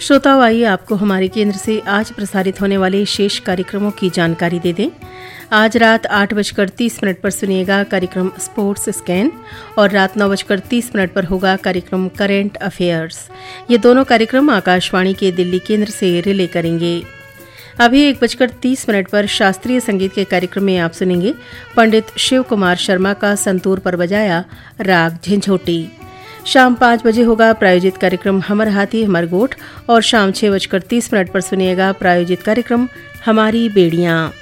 श्रोताओं, आइए आपको हमारे केंद्र से आज प्रसारित होने वाले शेष कार्यक्रमों की जानकारी दे दें। आज रात 8:30 पर सुनिएगा कार्यक्रम स्पोर्ट्स स्कैन और रात 9:30 पर होगा कार्यक्रम करेंट अफेयर्स। ये दोनों कार्यक्रम आकाशवाणी के दिल्ली केंद्र से रिले करेंगे। अभी 1:30 पर शास्त्रीय संगीत के कार्यक्रम में आप सुनेंगे पंडित शिव कुमार शर्मा का संतूर पर बजाया राग झंझोटी। शाम 5 बजे होगा प्रायोजित कार्यक्रम हमर हाथी हमर गोठ और शाम 6:30 पर सुनिएगा प्रायोजित कार्यक्रम हमारी बेड़ियां।